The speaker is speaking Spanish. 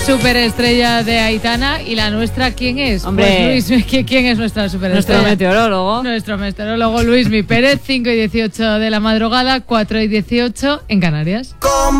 Superestrella de Aitana. ¿Y la nuestra quién es? Hombre, pues Luis, ¿quién es nuestra superestrella? Nuestro meteorólogo. Nuestro meteorólogo Luismi Pérez, 5:18 de la madrugada, 4:18 en Canarias.